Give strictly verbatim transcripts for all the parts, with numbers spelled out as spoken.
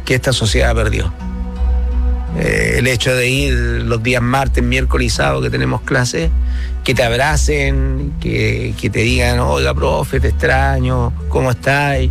que esta sociedad perdió. Eh, el hecho de ir los días martes, miércoles y sábado que tenemos clases, que te abracen, que, que te digan, oiga, profe, te extraño, ¿cómo estáis?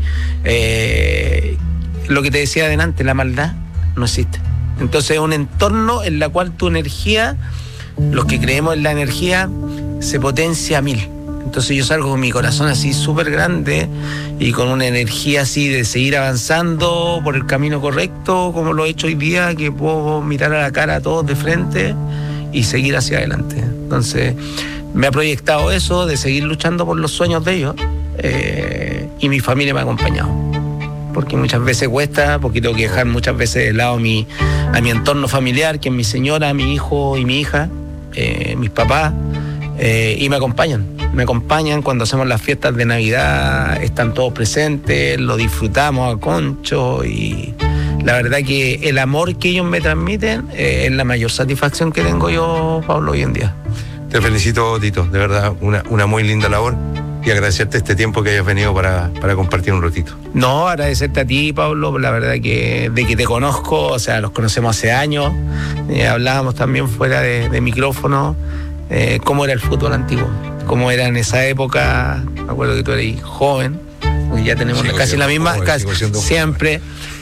Eh, lo que te decía adelante, la maldad no existe. Entonces es un entorno en el cual tu energía, los que creemos en la energía, se potencia a mil. Entonces yo salgo con mi corazón así súper grande y con una energía así de seguir avanzando por el camino correcto, como lo he hecho hoy día, que puedo mirar a la cara a todos de frente y seguir hacia adelante. Entonces me ha proyectado eso de seguir luchando por los sueños de ellos, eh, y mi familia me ha acompañado. Porque muchas veces cuesta, porque tengo que dejar muchas veces de lado a mi, a mi entorno familiar, que es mi señora, mi hijo y mi hija, eh, mis papás, eh, y me acompañan. Me acompañan cuando hacemos las fiestas de Navidad, están todos presentes, lo disfrutamos a concho y la verdad que el amor que ellos me transmiten eh, es la mayor satisfacción que tengo yo, Pablo, hoy en día. Te felicito, Tito, de verdad, una, una muy linda labor y agradecerte este tiempo que hayas venido para, para compartir un ratito. No, agradecerte a ti, Pablo, la verdad que de que te conozco, o sea, los conocemos hace años, eh, hablábamos también fuera de, de micrófono, eh, cómo era el fútbol antiguo. Cómo era en esa época, me acuerdo que tú eres joven, porque ya tenemos sigo casi la misma, joven, casi siempre,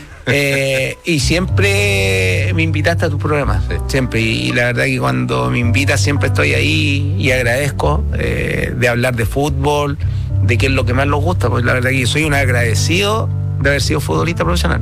eh, y siempre me invitaste a tus programas, sí. Siempre, y, y la verdad que cuando me invitas siempre estoy ahí y agradezco eh, de hablar de fútbol, de qué es lo que más nos gusta, pues la verdad que yo soy un agradecido de haber sido futbolista profesional,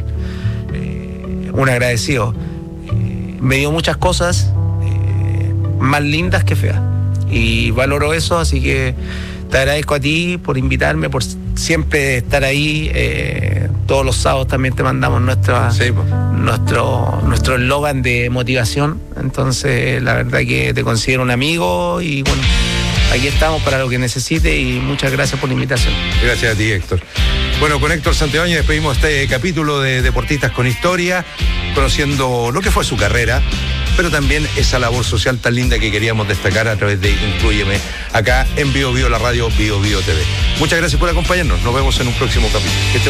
eh, un agradecido, eh, me dio muchas cosas eh, más lindas que feas. Y valoro eso, así que te agradezco a ti por invitarme, por siempre estar ahí. Eh, todos los sábados también te mandamos nuestra, sí, pues. nuestro nuestro eslogan de motivación. Entonces, la verdad que te considero un amigo y bueno, aquí estamos para lo que necesites y muchas gracias por la invitación. Gracias a ti, Héctor. Bueno, con Héctor Santibáñez despedimos este capítulo de Deportistas con Historia, conociendo lo que fue su carrera, pero también esa labor social tan linda que queríamos destacar a través de Inclúyeme, acá en Bio Bio, la radio Bio Bio T V. Muchas gracias por acompañarnos. Nos vemos en un próximo capítulo.